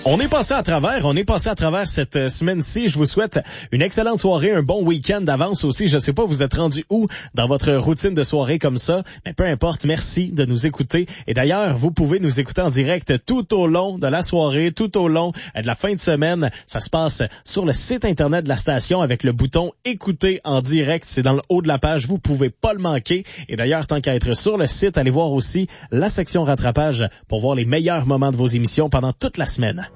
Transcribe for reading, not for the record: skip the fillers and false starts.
On est passé à travers cette semaine-ci. Je vous souhaite une excellente soirée, un bon week-end d'avance aussi. Je sais pas, vous êtes rendu où dans votre routine de soirée comme ça, mais peu importe, merci de nous écouter. Et d'ailleurs, vous pouvez nous écouter en direct tout au long de la soirée, tout au long de la fin de semaine. Ça se passe sur le site internet de la station avec le bouton écouter en direct. C'est dans le haut de la page, vous pouvez pas le manquer. Et d'ailleurs, tant qu'à être sur le site, allez voir aussi la section rattrapage pour voir les meilleurs moments de vos émissions pendant toute la semaine.